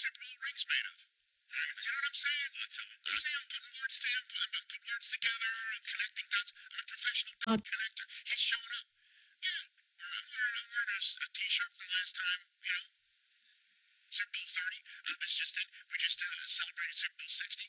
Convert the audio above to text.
Super Bowl rings made of? You know what I'm saying? You see, I'm putting words together. I'm connecting dots. I'm a professional dot connector. He's showing up. Yeah, I'm wearing a T-shirt from last time. You know, Super Bowl 30. This just it. We just celebrated Super Bowl 60.